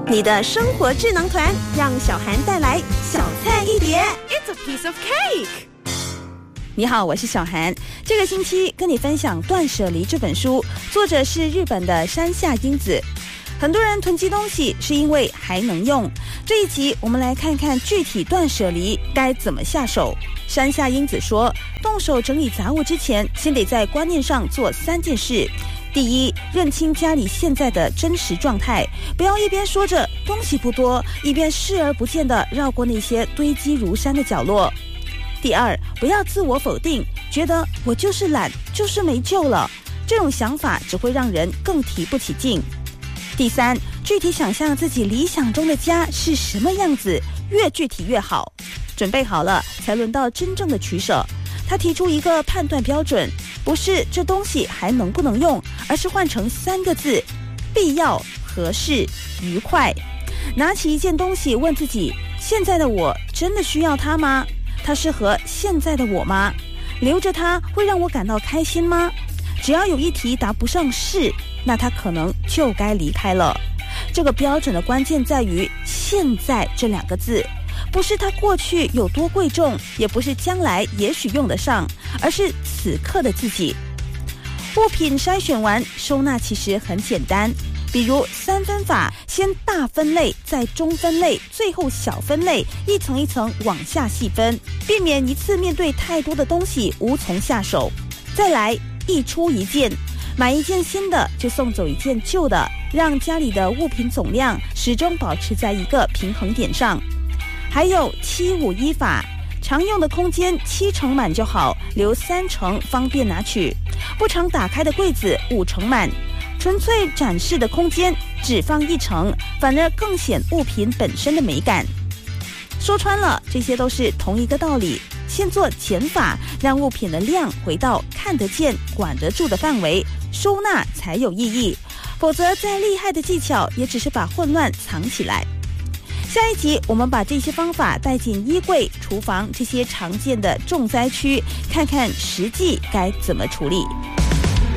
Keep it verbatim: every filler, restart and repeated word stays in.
你的生活智囊团，让小涵带来小菜一碟。 It's a piece of cake。 你好，我是小涵。这个星期跟你分享《断舍离》这本书，作者是日本的山下英子。很多人囤积东西是因为还能用，这一集我们来看看具体断舍离该怎么下手。山下英子说，动手整理杂物之前，先得在观念上做三件事。第一，认清家里现在的真实状态，不要一边说着东西不多，一边视而不见地绕过那些堆积如山的角落。第二，不要自我否定，觉得我就是懒，就是没救了，这种想法只会让人更提不起劲。第三，具体想象自己理想中的家是什么样子，越具体越好。准备好了，才轮到真正的取舍。他提出一个判断标准，不是这东西还能不能用，而是换成三个字：必要、合适、愉快。拿起一件东西，问自己，现在的我真的需要它吗？它适合现在的我吗？留着它会让我感到开心吗？只要有一题答不上是，那它可能就该离开了。这个标准的关键在于现在这两个字，不是它过去有多贵重，也不是将来也许用得上，而是此刻的自己。物品筛选完，收纳其实很简单，比如三分法，先大分类，再中分类，最后小分类，一层一层往下细分，避免一次面对太多的东西无从下手。再来一出一件，买一件新的就送走一件旧的，让家里的物品总量始终保持在一个平衡点上。还有七五一法，常用的空间七成满就好，留三成方便拿取。不常打开的柜子五成满，纯粹展示的空间只放一成，反而更显物品本身的美感。说穿了，这些都是同一个道理。先做减法，让物品的量回到看得见、管得住的范围，收纳才有意义。否则，再厉害的技巧，也只是把混乱藏起来。下一集我们把这些方法带进衣柜、厨房这些常见的重灾区，看看实际该怎么处理。